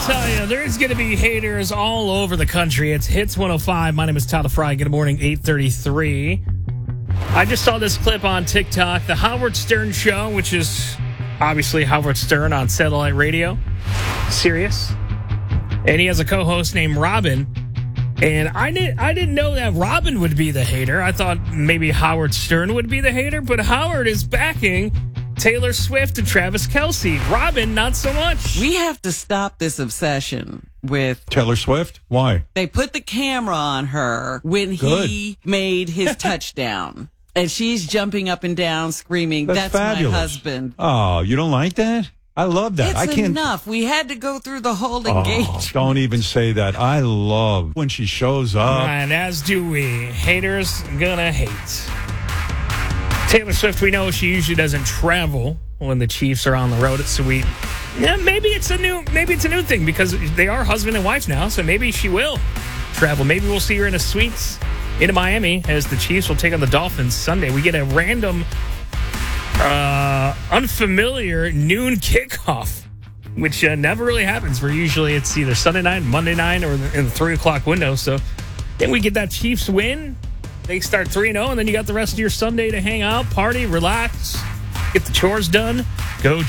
tell you, there's going to be haters all over the country. It's Hits 105. My name is Tyler Fry. Good morning, 8:33. I just saw this clip on TikTok. The Howard Stern Show, which is obviously Howard Stern on satellite radio, Sirius. And he has a co-host named Robin. And I didn't know that Robin would be the hater. I thought maybe Howard Stern would be the hater. But Howard is backing Taylor Swift and Travis Kelce. Robin, not so much. We have to stop this obsession with Taylor Swift? Why? They put the camera on her when he made his touchdown. And she's jumping up and down, screaming, that's fabulous. My husband. Oh, you don't like that? I love that. It's I can't. enough. We had to go through the whole engagement. Don't even say that. I love when she shows up. And as do we. Haters gonna hate. Taylor Swift, we know she usually doesn't travel when the Chiefs are on the road. So maybe it's a new thing because they are husband and wife now. So maybe she will travel. Maybe we'll see her in a suite in Miami as the Chiefs will take on the Dolphins Sunday. We get a random, unfamiliar noon kickoff, which never really happens. Usually it's either Sunday night, Monday night, or in the 3 o'clock window. So then we get that Chiefs win. They start 3-0, and then you got the rest of your Sunday to hang out, party, relax, get the chores done, go